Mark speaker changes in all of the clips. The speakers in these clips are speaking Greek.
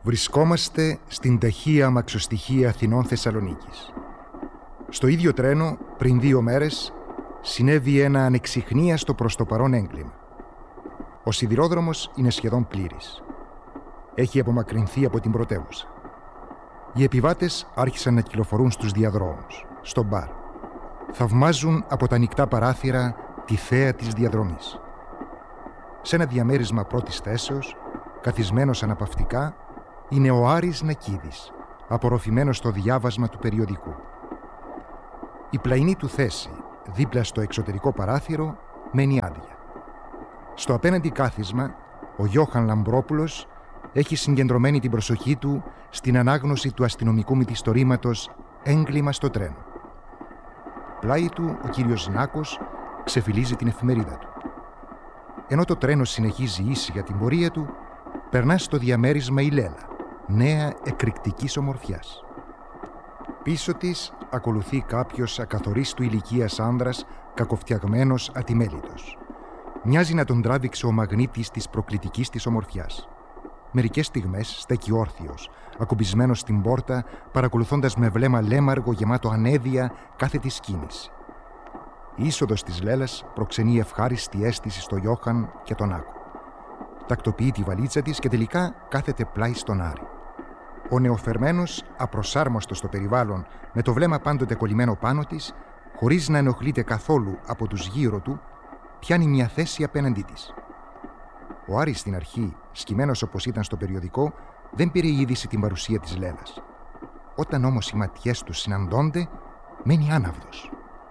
Speaker 1: Βρισκόμαστε στην ταχεία αμαξοστοιχεία Αθηνών-Θεσσαλονίκης. Στο ίδιο τρένο, πριν 2 μέρες, συνέβη ένα ανεξιχνίαστο προς το παρόν έγκλημα. Ο σιδηρόδρομος είναι σχεδόν πλήρης. Έχει απομακρυνθεί από την πρωτεύουσα. Οι επιβάτες άρχισαν να κυκλοφορούν στους διαδρόμους, στο μπαρ. Θαυμάζουν από τα ανοιχτά παράθυρα τη θέα της διαδρομής. Σε ένα διαμέρισμα πρώτης θέσεως, καθισμένος αναπαυτικά, είναι ο Άρης Νακίδης, απορροφημένος στο διάβασμα του περιοδικού. Η πλαϊνή του θέση, δίπλα στο εξωτερικό παράθυρο, μένει άδεια. Στο απέναντι κάθισμα, ο Γιώχαν Λαμπρόπουλος έχει συγκεντρωμένη την προσοχή του στην ανάγνωση του αστυνομικού μυθιστορήματος «Έγκλημα στο τρένο». Πλάι του, ο κύριος Νάκος ξεφυλίζει την εφημερίδα του. Ενώ το τρένο συνεχίζει ήσυχα την πορεία του, περνά στο διαμέρισμα η Λέλα, νέα εκρηκτικής ομορφιάς. Πίσω της ακολουθεί κάποιος ακαθορίστου ηλικίας άνδρας, κακοφτιαγμένος, ατιμέλητος. Μοιάζει να τον τράβηξε ο μαγνήτης της προκλητικής της ομορφιάς. Μερικές στιγμές στέκει όρθιος, ακουμπισμένος στην πόρτα, παρακολουθώντας με βλέμμα λέμαργο γεμάτο ανέδεια κάθε της κίνηση. Η είσοδος της Λέλας προξενεί ευχάριστη αίσθηση στο Γιώχαν και τον Άκο. Τακτοποιεί τη βαλίτσα της και τελικά κάθεται πλάι στον Άρη. Ο νεοφερμένος, απροσάρμοστος στο περιβάλλον, με το βλέμμα πάντοτε κολλημένο πάνω της, χωρίς να ενοχλείται καθόλου από τους γύρω του, πιάνει μια θέση απέναντί της. Ο Άρης στην αρχή, σκυμμένος όπως ήταν στο περιοδικό, δεν πήρε είδηση την παρουσία της Λέλας. Όταν όμως οι ματιές τους συναντώνται, μένει άναυδος.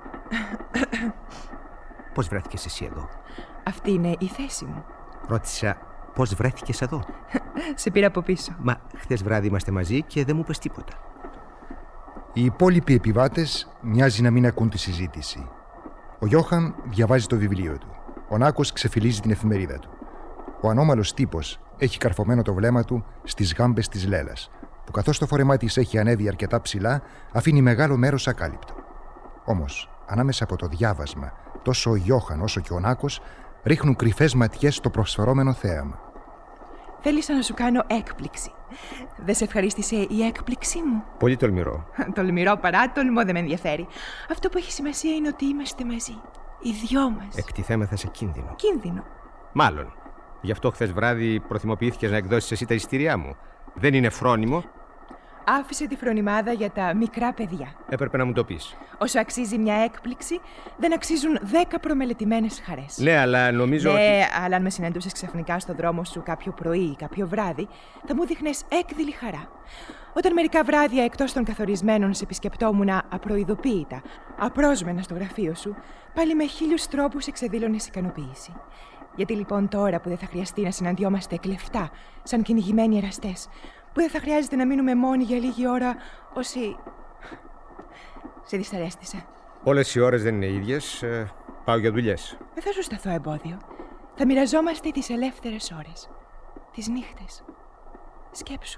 Speaker 2: Πώς βρέθηκες εσύ εδώ?
Speaker 3: Αυτή είναι η θέση μου.
Speaker 2: Ρώτησα πώς βρέθηκες εδώ.
Speaker 3: Σε πήρα από πίσω.
Speaker 2: Μα χθες βράδυ είμαστε μαζί και δεν μου πες τίποτα.
Speaker 1: Οι υπόλοιποι επιβάτες μοιάζει να μην ακούν τη συζήτηση. Ο Γιώχαν διαβάζει το βιβλίο του. Ο Νάκος ξεφυλίζει την εφημερίδα του. Ο ανώμαλος τύπος έχει καρφωμένο το βλέμμα του στις γάμπες της Λέλας, που καθώς το φόρεμά της έχει ανέβει αρκετά ψηλά, αφήνει μεγάλο μέρος ακάλυπτο. Όμως, ανάμεσα από το διάβασμα, τόσο ο Γιώχαν όσο και ο Νάκος ρίχνουν κρυφές ματιές στο προσφερόμενο θέαμα.
Speaker 3: Θέλησα να σου κάνω έκπληξη. Δεν σε ευχαρίστησε η έκπληξή μου?
Speaker 2: Πολύ τολμηρό.
Speaker 3: Τολμηρό παρά τολμώ δεν με ενδιαφέρει. Αυτό που έχει σημασία είναι ότι είμαστε μαζί. Οι δυο μας.
Speaker 2: Εκτιθέμεθα σε κίνδυνο.
Speaker 3: Κίνδυνο.
Speaker 2: Μάλλον. Γι' αυτό χθες βράδυ προθυμοποιήθηκες να εκδώσεις εσύ τα εισιτήριά μου. Δεν είναι φρόνιμο.
Speaker 3: Άφησε τη φρονιμάδα για τα μικρά παιδιά.
Speaker 2: Έπρεπε να μου το πεις.
Speaker 3: Όσο αξίζει μια έκπληξη, δεν αξίζουν 10 προμελετημένες χαρές.
Speaker 2: Ναι, αλλά νομίζω ότι...
Speaker 3: αλλά αν με συναντούσες ξαφνικά στον δρόμο σου κάποιο πρωί ή κάποιο βράδυ, θα μου δείχνες έκδηλη χαρά. Όταν μερικά βράδια εκτός των καθορισμένων σε επισκεπτόμουν απροειδοποίητα, απρόσμενα στο γραφείο σου, πάλι με 1000 τρόπους εξεδήλωνες ικανοποίηση. Γιατί λοιπόν τώρα που δεν θα χρειαστεί να συναντιόμαστε κλεφτά, σαν κυνηγημένοι εραστές, που δεν θα χρειάζεται να μείνουμε μόνοι για λίγη ώρα, όσοι... Σε δυσαρέστησα.
Speaker 2: Όλες οι ώρες δεν είναι ίδιες. Πάω για δουλειές.
Speaker 3: Δεν θα σου σταθώ εμπόδιο. Θα μοιραζόμαστε τις ελεύθερες ώρες. Τις νύχτες. Σκέψου.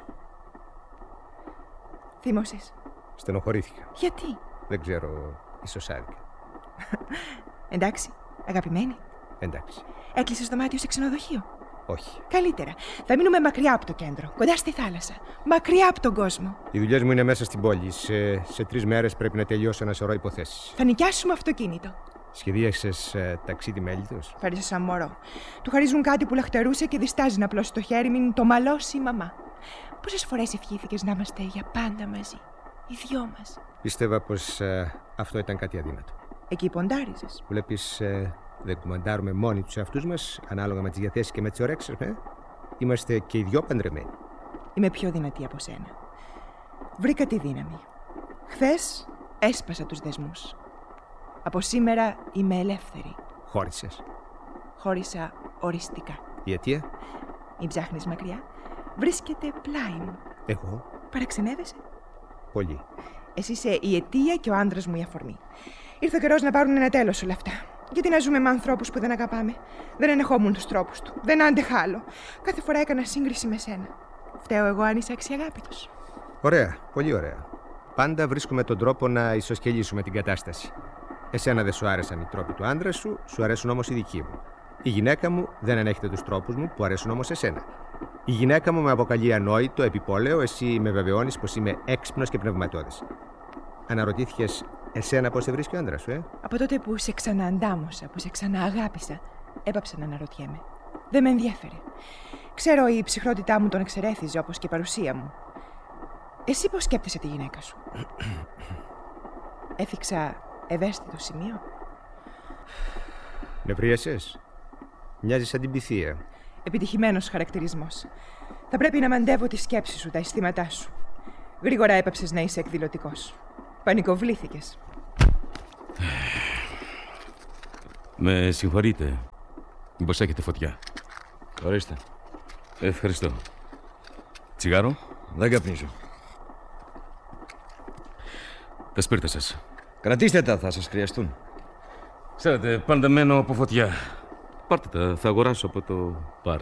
Speaker 3: Θύμωσες?
Speaker 2: Στενοχωρήθηκα.
Speaker 3: Γιατί?
Speaker 2: Δεν ξέρω. Ίσως άδικα.
Speaker 3: Εντάξει, αγαπημένη.
Speaker 2: Εντάξει.
Speaker 3: Έκλεισες το μάτι σε ξενοδοχείο?
Speaker 2: Όχι.
Speaker 3: Καλύτερα. Θα μείνουμε μακριά από το κέντρο, κοντά στη θάλασσα. Μακριά από τον κόσμο.
Speaker 2: Οι δουλειές μου είναι μέσα στην πόλη. Σε 3 μέρες πρέπει να τελειώσω ένα σωρό υποθέσεις.
Speaker 3: Θα νοικιάσουμε αυτοκίνητο.
Speaker 2: Σχεδίασες ταξίδι μέλιτος?
Speaker 3: Φάρισε σαν μωρό. Του χαρίζουν κάτι που λαχτερούσε και διστάζει να απλώσει το χέρι, μην το μαλώσει η μαμά. Πόσες φορές ευχήθηκες να είμαστε για πάντα μαζί, οι δυο μας?
Speaker 2: Πίστευα πως αυτό ήταν κάτι αδύνατο.
Speaker 3: Εκεί ποντάριζες.
Speaker 2: Βλέπεις, δεν κουμαντάρουμε μόνοι τους εαυτούς μας, ανάλογα με τις διαθέσεις και με τις ωρέξεις. Είμαστε και οι δυο παντρεμένοι.
Speaker 3: Είμαι πιο δυνατή από σένα. Βρήκα τη δύναμη. Χθες έσπασα τους δεσμούς. Από σήμερα είμαι ελεύθερη.
Speaker 2: Χώρισες?
Speaker 3: Χώρισα οριστικά.
Speaker 2: Η αιτία?
Speaker 3: Μην ψάχνεις μακριά. Βρίσκεται πλάι μου.
Speaker 2: Εγώ?
Speaker 3: Παραξενεύεσαι?
Speaker 2: Πολύ.
Speaker 3: Εσύ είσαι η αιτία και ο άντρας μου η αφορμή. Ήρθε ο καιρός να πάρουν ένα τέλος όλα αυτά. Γιατί να ζούμε με ανθρώπους που δεν αγαπάμε? Δεν ενεχόμουν τους τρόπους του. Δεν άντεχα άλλο. Κάθε φορά έκανα σύγκριση με σένα. Φταίω εγώ αν είσαι αξιαγάπητος?
Speaker 2: Ωραία, πολύ ωραία. Πάντα βρίσκουμε τον τρόπο να ισοσκελίσουμε την κατάσταση. Εσένα δεν σου άρεσαν οι τρόποι του άντρα σου, σου αρέσουν όμως οι δικοί μου. Η γυναίκα μου δεν ανέχεται τους τρόπους μου που αρέσουν όμως εσένα. Η γυναίκα μου με αποκαλεί ανόητο, επιπόλαιο, εσύ με βεβαιώνεις πως είμαι έξυπνος και πνευματώδης. Αναρωτήθηκες εσένα πώς σε βρίσκει ο άντρας σου,
Speaker 3: Από τότε που σε ξανααντάμωσα, που σε ξανααγάπησα, έπαψα να αναρωτιέμαι. Δεν με ενδιέφερε. Ξέρω η ψυχρότητά μου τον εξερέθιζε, όπως και η παρουσία μου. Εσύ πώς σκέπτεσαι τη γυναίκα σου? Έθιξα ευαίσθητο σημείο?
Speaker 2: Νευρίασες? Μοιάζεις σαν την Πυθία.
Speaker 3: Επιτυχημένος χαρακτηρισμός. Θα πρέπει να μαντεύω τη σκέψη σου, τα αισθήματά σου. Γρήγορα έπαψες να είσαι εκδηλωτικός. Πανικοβλήθηκες.
Speaker 4: Με συγχωρείτε. Μήπως έχετε φωτιά?
Speaker 5: Ορίστε.
Speaker 4: Ευχαριστώ. Τσιγάρο?
Speaker 5: Δεν καπνίζω.
Speaker 4: Τα σπίρτα σας.
Speaker 5: Κρατήστε τα, θα σας χρειαστούν.
Speaker 4: Ξέρετε, πάντα μένω από φωτιά. Πάρτε τα, θα αγοράσω από το παρ.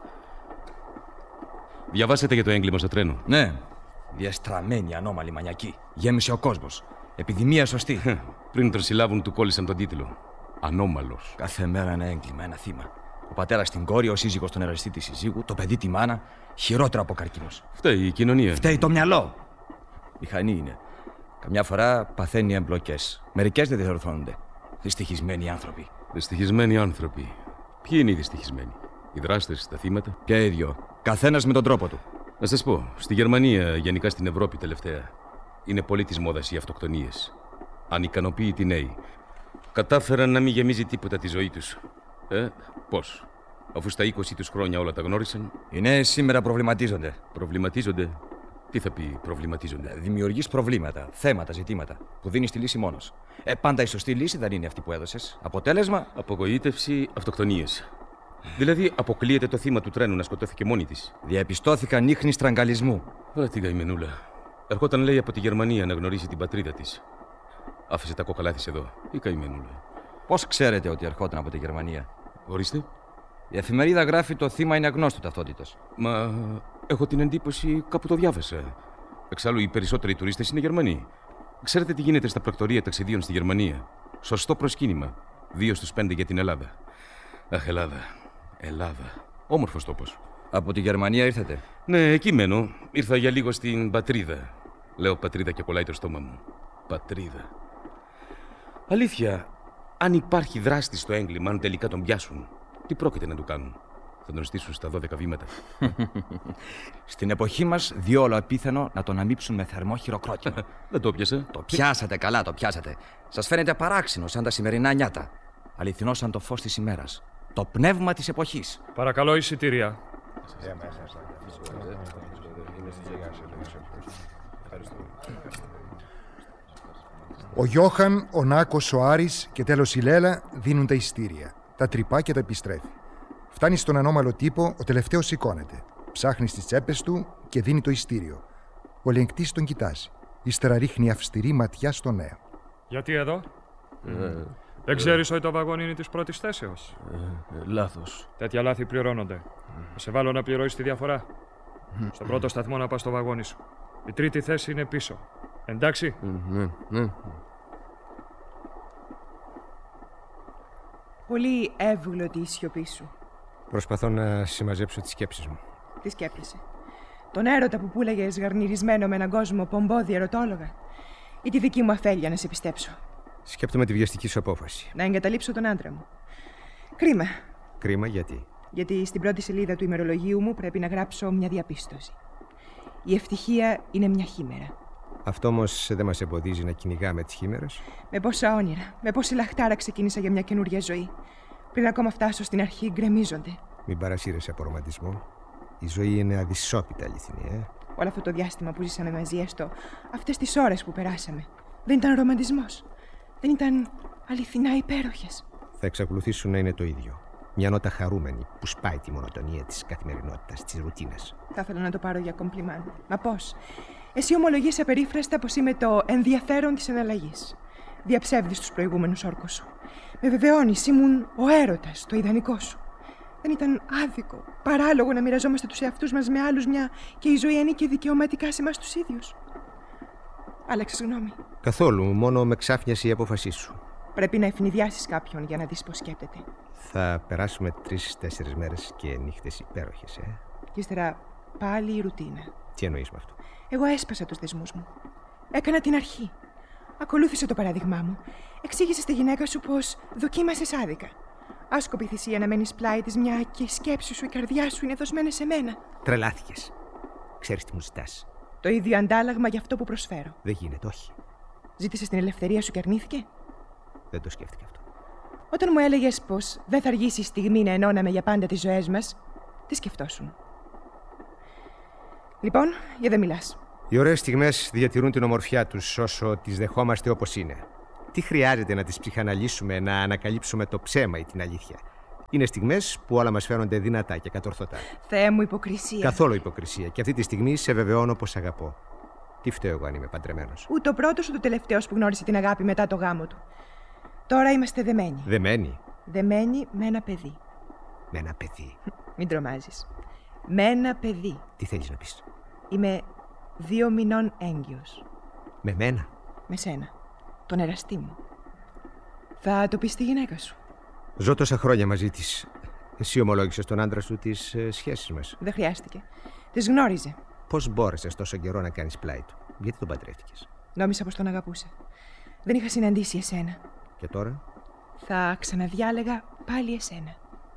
Speaker 4: Διαβάσετε για το έγκλημα στο τρένο?
Speaker 5: Ναι. Διαστραμμένη, ανώμαλη, μανιακή. Γέμισε ο κόσμος. Επιδημία σωστή.
Speaker 4: Πριν τον συλλάβουν, του κόλλησαν τον τίτλο. Ανώμαλος.
Speaker 5: Κάθε μέρα ένα έγκλημα, ένα θύμα. Ο πατέρας στην κόρη, ο σύζυγος τον εραστή της συζύγου, το παιδί τη μάνα, χειρότερο από καρκίνος.
Speaker 4: Φταίει η κοινωνία.
Speaker 5: Φταίει το μυαλό. Μηχανή είναι. Καμιά φορά παθαίνει εμπλοκές. Μερικές δεν διορθώνονται. Δυστυχισμένοι άνθρωποι.
Speaker 4: Δυστυχισμένοι άνθρωποι. Ποιοι είναι οι δυστυχισμένοι? Οι δράστες, τα θύματα?
Speaker 5: Και οι δυο. Καθένας με τον τρόπο του.
Speaker 4: Να σας πω, στη Γερμανία, γενικά στην Ευρώπη τελευταία, είναι πολύ της μόδας οι αυτοκτονίες. Ανικανοποίητοι νέοι. Κατάφεραν να μην γεμίζει τίποτα τη ζωή τους. Πώς? Αφού στα 20 τους χρόνια όλα τα γνώρισαν.
Speaker 5: Οι νέοι σήμερα προβληματίζονται.
Speaker 4: Προβληματίζονται. Τι θα πει προβληματίζονται?
Speaker 5: Δημιουργείς προβλήματα, θέματα, ζητήματα που δίνεις τη λύση μόνος. Πάντα η σωστή λύση δεν είναι αυτή που έδωσες. Αποτέλεσμα?
Speaker 4: Απογοήτευση, αυτοκτονίες. Δηλαδή, αποκλείεται το θύμα του τρένου να σκοτώθηκε μόνη της.
Speaker 5: Διαπιστώθηκαν ίχνη στραγγαλισμού.
Speaker 4: Την καημενούλα. Ερχόταν, λέει, από τη Γερμανία να γνωρίσει την πατρίδα της. Άφησε τα κόκαλά της εδώ. Η καημενούλα.
Speaker 5: Πώς ξέρετε ότι ερχόταν από τη Γερμανία?
Speaker 4: Ορίστε.
Speaker 5: Η εφημερίδα γράφει το θύμα είναι αγνώστου ταυτότητας.
Speaker 4: Μα έχω την εντύπωση κάπου το διάβασα. Εξάλλου, οι περισσότεροι τουρίστες είναι Γερμανοί. Ξέρετε τι γίνεται στα πρακτορεία ταξιδίων στη Γερμανία? Σωστό προσκύνημα. 2 στους 5 για την Ελλάδα. Αχ, Ελλάδα. Ελλάδα. Όμορφος τόπος.
Speaker 5: Από τη Γερμανία ήρθατε?
Speaker 4: Ναι, εκεί μένω. Ήρθα για λίγο στην πατρίδα. Λέω πατρίδα και κολλάει το στόμα μου. Πατρίδα. Αλήθεια, αν υπάρχει δράστη στο έγκλημα, αν τελικά τον πιάσουν, τι πρόκειται να του κάνουν? Θα τον στήσουν στα 12 βήματα.
Speaker 5: Στην εποχή μας, διόλο απίθανο να τον αμύψουν με θερμό χειροκρότημα.
Speaker 4: Δεν το πιάσα.
Speaker 5: Το πιάσατε καλά, το πιάσατε. Σας φαίνεται παράξενο σαν τα σημερινά νιάτα. Αληθινό σαν το φως της ημέρας. Το πνεύμα της εποχής.
Speaker 6: Παρακαλώ, εισιτήρια.
Speaker 1: Ο Γιώχαν, ο Νάκος, ο Άρης και τέλος η Λέλα δίνουν τα ειστήρια. Τα τρυπά και τα επιστρέφει. Φτάνει στον ανώμαλο τύπο, ο τελευταίος σηκώνεται. Ψάχνει στις τσέπες του και δίνει το ειστήριο. Ο ελεγκτής τον κοιτάζει. Ύστερα ρίχνει αυστηρή ματιά στο νέο.
Speaker 6: Γιατί εδώ? Δεν ξέρεις ότι το βαγόνι είναι της πρώτης θέσεως?
Speaker 4: Λάθος.
Speaker 6: Τέτοια λάθη πληρώνονται. Θα σε βάλω να πληρώσεις τη διαφορά. Στον πρώτο σταθμό να πας στο βαγόνι σου. Η τρίτη θέση είναι πίσω. Εντάξει?
Speaker 4: Ναι.
Speaker 3: Πολύ εύγλωτη η σιωπή σου.
Speaker 2: Προσπαθώ να συμμαζέψω τις σκέψεις μου.
Speaker 3: Τι σκέπτεσαι? Τον έρωτα που πούλαγες γαρνιρισμένο με έναν κόσμο πομπόδι ερωτόλογα? Ή τη δική μου αφέλεια να σε πιστέψω?
Speaker 2: Σκέπτομαι τη βιαστική σου απόφαση.
Speaker 3: Να εγκαταλείψω τον άντρα μου. Κρίμα.
Speaker 2: Κρίμα γιατί?
Speaker 3: Γιατί στην πρώτη σελίδα του ημερολογίου μου πρέπει να γράψω μια διαπίστωση. Η ευτυχία είναι μια χήμερα.
Speaker 2: Αυτό όμως δεν μας εμποδίζει να κυνηγάμε τις χήμερες.
Speaker 3: Με πόσα όνειρα, με πόση λαχτάρα ξεκίνησα για μια καινούρια ζωή. Πριν ακόμα φτάσω στην αρχή, γκρεμίζονται.
Speaker 2: Μην παρασύρεσαι από ρομαντισμό. Η ζωή είναι αδυσόπιτα αληθινή,
Speaker 3: Όλο αυτό το διάστημα που ζήσαμε μαζί, έστω αυτές τις ώρες που περάσαμε, δεν ήταν ρομαντισμός. Δεν ήταν αληθινά υπέροχες.
Speaker 2: Θα εξακολουθήσουν να είναι το ίδιο. Μια νότα χαρούμενη που σπάει τη μονοτονία της καθημερινότητας, της ρουτίνας.
Speaker 3: Θα ήθελα να το πάρω για κομπλιμάν. Μα πώς? Εσύ ομολογείς απερίφραστα πως είμαι το ενδιαφέρον της εναλλαγής. Διαψεύδεις τους προηγούμενους όρκους σου. Με βεβαιώνεις, ήμουν ο έρωτας, το ιδανικό σου. Δεν ήταν άδικο, παράλογο να μοιραζόμαστε τους εαυτούς μας με άλλους, μια και η ζωή ανήκει δικαιωματικά σε εμάς τους ίδιους? Άλλαξες γνώμη?
Speaker 2: Καθόλου, μόνο με ξάφνιασε η απόφασή σου.
Speaker 3: Πρέπει να ευνηδιάσεις κάποιον για να δεις πώς σκέπτεται.
Speaker 2: Θα περάσουμε 3-4 μέρες και νύχτες υπέροχες,
Speaker 3: Και ύστερα πάλι η ρουτίνα.
Speaker 2: Τι εννοείς με αυτό?
Speaker 3: Εγώ έσπασα τους δεσμούς μου. Έκανα την αρχή. Ακολούθησε το παράδειγμά μου. Εξήγησε στη γυναίκα σου πως δοκίμασες άδικα. Άσκοπη θυσία να μένεις πλάι της, μια και η σκέψη σου, η καρδιά σου είναι δοσμένη σε μένα.
Speaker 2: Τρελάθηκες. Ξέρεις τι μου ζητάς?
Speaker 3: Το ίδιο αντάλλαγμα για αυτό που προσφέρω.
Speaker 2: Δεν γίνεται, όχι.
Speaker 3: Ζήτησες την ελευθερία σου και αρνήθηκε.
Speaker 2: Δεν το σκέφτηκα αυτό.
Speaker 3: Όταν μου έλεγες πως δεν θα αργήσει η στιγμή να ενώναμε για πάντα τις ζωές μας, τι σκεφτόσουν? Λοιπόν, για δεν μιλάς.
Speaker 2: Οι ωραίες στιγμές διατηρούν την ομορφιά τους όσο τις δεχόμαστε όπως είναι. Τι χρειάζεται να τις ψυχαναλύσουμε, να ανακαλύψουμε το ψέμα ή την αλήθεια? Είναι στιγμές που όλα μας φαίνονται δυνατά και κατορθωτά.
Speaker 3: Θεέ μου, υποκρισία.
Speaker 2: Καθόλου υποκρισία. Και αυτή τη στιγμή σε βεβαιώνω πως αγαπώ. Τι φταίω εγώ αν είμαι παντρεμένος?
Speaker 3: Ούτε ο πρώτος ούτε ο τελευταίος που γνώρισε την αγάπη μετά το γάμο του. Τώρα είμαστε δεμένοι.
Speaker 2: Δεμένοι?
Speaker 3: Δεμένοι με ένα παιδί.
Speaker 2: Με ένα παιδί?
Speaker 3: Μην τρομάζεις. Με ένα παιδί.
Speaker 2: Τι θέλεις να πεις?
Speaker 3: Είμαι 2 μηνών έγκυος.
Speaker 2: Με μένα?
Speaker 3: Με σένα. Τον εραστή μου. Θα το πεις στη γυναίκα σου?
Speaker 2: Ζω τόσα χρόνια μαζί της. Εσύ ομολόγησες τον άντρα σου τις σχέσεις μας.
Speaker 3: Δεν χρειάστηκε. Τις γνώριζε.
Speaker 2: Πώς μπόρεσες τόσο καιρό να κάνεις πλάι του? Γιατί τον παντρεύτηκες?
Speaker 3: Νόμισα πως τον αγαπούσε. Δεν είχα συναντήσει εσένα.
Speaker 2: Και τώρα?
Speaker 3: Θα ξαναδιάλεγα πάλι εσένα.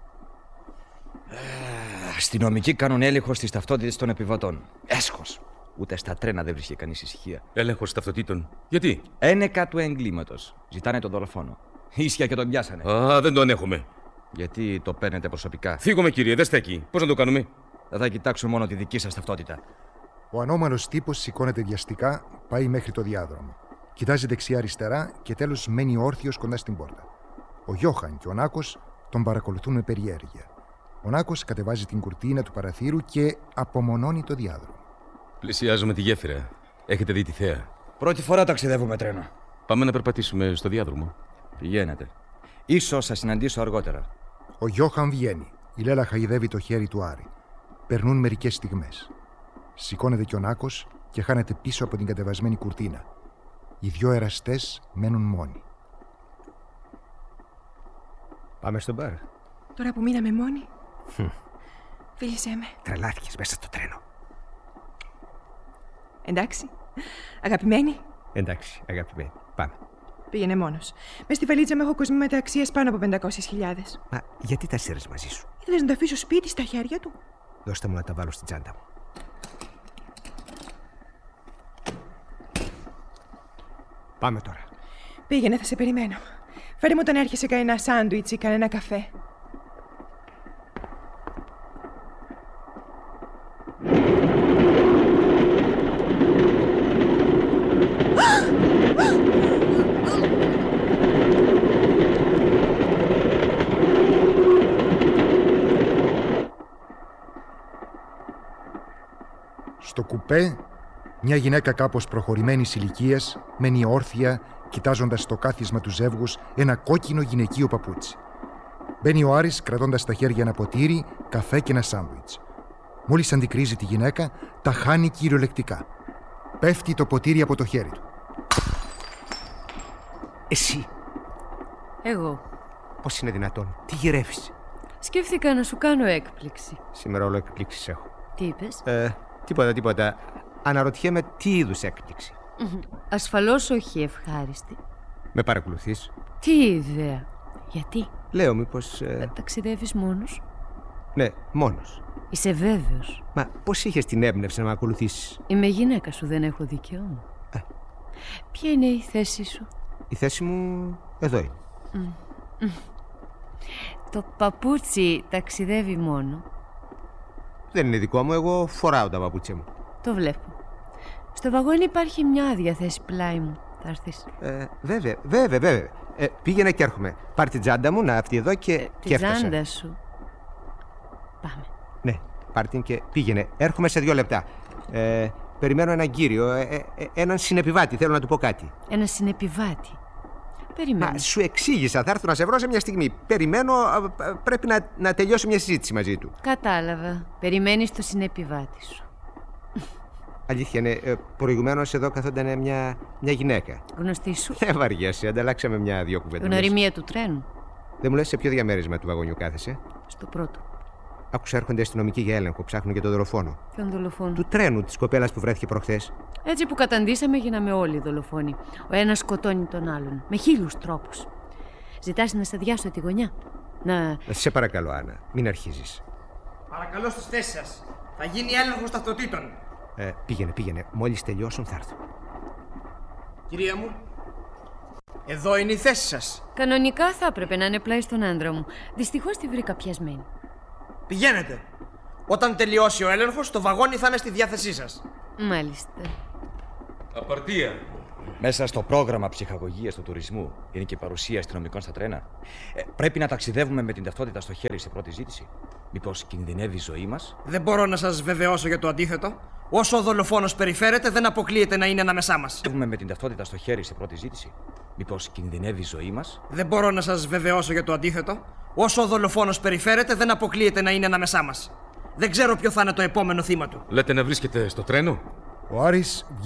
Speaker 5: Αστυνομικοί κάνουν έλεγχο στις ταυτότητες των επιβατών. Έσχος. Ούτε στα τρένα δεν βρίσκει κανείς ησυχία.
Speaker 4: Έλεγχος ταυτοτήτων. Γιατί?
Speaker 5: Ένεκα του εγκλήματος. Ζητάνε τον δολοφόνο. Ίσια και τον πιάσανε.
Speaker 4: Α, δεν τον έχουμε.
Speaker 5: Γιατί το παίρνετε προσωπικά?
Speaker 4: Φύγουμε, κύριε, δεν στέκει. Πώς να το κάνουμε?
Speaker 5: Δεν θα κοιτάξουν μόνο τη δική σας ταυτότητα.
Speaker 1: Ο ανώμαλος τύπος σηκώνεται βιαστικά, πάει μέχρι το διάδρομο. Κοιτάζει δεξιά-αριστερά και τέλος μένει όρθιος κοντά στην πόρτα. Ο Γιώχαν και ο Νάκος τον παρακολουθούν με περιέργεια. Ο Νάκος κατεβάζει την κουρτίνα του παραθύρου και απομονώνει το διάδρομο.
Speaker 4: Πλησιάζουμε τη γέφυρα. Έχετε δει τη θέα?
Speaker 5: Πρώτη φορά ταξιδεύω με τρένο.
Speaker 4: Πάμε να περπατήσουμε στο διάδρομο.
Speaker 5: Πηγαίνετε. Ίσως σας συναντήσω αργότερα.
Speaker 1: Ο Γιώχαν βγαίνει. Η Λέλα χαϊδεύει το χέρι του Άρη. Περνούν μερικές στιγμές. Σηκώνεται και ο Νάκος και χάνεται πίσω από την κατεβασμένη κουρτίνα. Οι 2 εραστές μένουν μόνοι.
Speaker 2: Πάμε στο μπαρ.
Speaker 3: Τώρα που μείναμε μόνοι. Φίλησέ με.
Speaker 2: Τρελάθηκες μέσα στο τρένο.
Speaker 3: Εντάξει. Αγαπημένη.
Speaker 2: Εντάξει, αγαπημένη. Πάμε.
Speaker 3: Πήγαινε μόνος. Μες στη βαλίτσα μου έχω κοσμήματα αξίας πάνω από 500.000.
Speaker 2: Μα γιατί τα σέρες μαζί σου?
Speaker 3: Ήθελες να τα αφήσω σπίτι στα χέρια του?
Speaker 2: Δώστε μου να τα βάλω στην τσάντα μου. Πάμε τώρα.
Speaker 3: Πήγαινε, θα σε περιμένω. Φέρε μου όταν έρχεσαι κανένα σάντουιτς ή κανένα καφέ.
Speaker 1: Στο κουπέ, μια γυναίκα κάπως προχωρημένης ηλικίας μένει όρθια, κοιτάζοντας στο κάθισμα του ζεύγους ένα κόκκινο γυναικείο παπούτσι. Μπαίνει ο Άρης κρατώντας στα χέρια ένα ποτήρι, καφέ και ένα σάντουιτς. Μόλις αντικρίζει τη γυναίκα, τα χάνει κυριολεκτικά. Πέφτει το ποτήρι από το χέρι του.
Speaker 2: Εσύ,
Speaker 7: Εγώ.
Speaker 2: πώς είναι δυνατόν? Τι γυρεύεις?
Speaker 7: Σκέφτηκα να σου κάνω έκπληξη.
Speaker 2: Σήμερα όλο εκπλήξεις έχω.
Speaker 7: Τι είπες?
Speaker 2: Τίποτα. Αναρωτιέμαι τι είδους έκπληξη.
Speaker 7: Ασφαλώς όχι ευχάριστη.
Speaker 2: Με παρακολουθείς?
Speaker 7: Τι ιδέα. Γιατί?
Speaker 2: Λέω μήπως...
Speaker 7: Ταξιδεύεις μόνος?
Speaker 2: Ναι, μόνος.
Speaker 7: Είσαι βέβαιος?
Speaker 2: Μα πώς είχες την έμπνευση να με ακολουθήσεις?
Speaker 7: Είμαι γυναίκα σου, δεν έχω δικαίωμα. Ποια είναι η θέση σου?
Speaker 2: Η θέση μου εδώ είναι.
Speaker 7: Το παπούτσι ταξιδεύει μόνο.
Speaker 2: Δεν είναι δικό μου, εγώ φοράω τα παπούτσια μου.
Speaker 7: Το βλέπω. Στο βαγόνι υπάρχει μια άδεια θέση πλάι μου. Θα έρθεις?
Speaker 2: Βέβαια. Πήγαινε και έρχομαι. Πάρ' την τσάντα μου, να αυτή εδώ και έφτασα.
Speaker 7: Τη τσάντα σου. Πάμε.
Speaker 2: Ναι, πάρ' την και πήγαινε. Έρχομαι σε 2 λεπτά. Περιμένω έναν κύριο, έναν συνεπιβάτη, θέλω να του πω κάτι.
Speaker 7: Ένα συνεπιβάτη. Περιμένω.
Speaker 2: Μα σου εξήγησα, θα έρθω να σε βρω σε μια στιγμή. Περιμένω, πρέπει να τελειώσω μια συζήτηση μαζί του.
Speaker 7: Κατάλαβα. Περιμένεις το συνεπιβάτη σου.
Speaker 2: Αλήθεια είναι, προηγουμένως εδώ καθόταν μια γυναίκα.
Speaker 7: Γνωστή σου.
Speaker 2: Δεν βαριέσαι, ανταλλάξαμε μια-δυο κουβέντες.
Speaker 7: Γνωριμία του τρένου.
Speaker 2: Δεν μου λες σε ποιο διαμέρισμα του βαγονιού κάθεσαι?
Speaker 7: Στο πρώτο.
Speaker 2: Άκουσα έρχονται αστυνομικοί για έλεγχο, ψάχνουν για τον δολοφόνο.
Speaker 7: Ποιον δολοφόνο?
Speaker 2: Του τρένου, της κοπέλας που βρέθηκε προχθές.
Speaker 7: Έτσι που καταντήσαμε, γίναμε όλοι δολοφόνοι. Ο ένας σκοτώνει τον άλλον. Με 1000 τρόπους. Ζητάς να σταδιάσω τη γωνιά? Να.
Speaker 2: Σε παρακαλώ, Άννα, μην αρχίζεις.
Speaker 8: Παρακαλώ στις θέσεις σας. Θα γίνει έλεγχος ταυτοτήτων.
Speaker 2: Πήγαινε. Μόλις τελειώσουν θα έρθω.
Speaker 8: Κυρία μου, εδώ είναι η θέση σας.
Speaker 7: Κανονικά θα έπρεπε να είναι πλάι στον άντρα μου. Δυστυχώς τη βρήκα πιασμένη.
Speaker 8: Πηγαίνετε. Όταν τελειώσει ο έλεγχος, το βαγόνι θα είναι στη διάθεσή σας.
Speaker 7: Μάλιστα.
Speaker 4: Απαρτία.
Speaker 5: Μέσα στο πρόγραμμα ψυχαγωγίας του τουρισμού είναι και η παρουσία αστυνομικών στα τρένα. Πρέπει να ταξιδεύουμε με την ταυτότητα στο χέρι σε πρώτη ζήτηση. Μήπως κινδυνεύει η ζωή μας?
Speaker 8: Δεν μπορώ να σας βεβαιώσω για το αντίθετο. Όσο ο δολοφόνος περιφέρεται, δεν αποκλείεται να είναι ανάμεσά μας.
Speaker 5: Ταξιδεύουμε με την ταυτότητα στο χέρι σε πρώτη ζήτηση. Μήπως κινδυνεύει η ζωή μας?
Speaker 8: Δεν μπορώ να σας βεβαιώσω για το αντίθετο. Όσο ο δολοφόνος περιφέρεται, δεν αποκλείεται να είναι ανάμεσά μας. Δεν ξέρω ποιο θα είναι το επόμενο θύμα του.
Speaker 4: Λέτε να βρίσκεται στο τρένο?
Speaker 1: Ο Άρης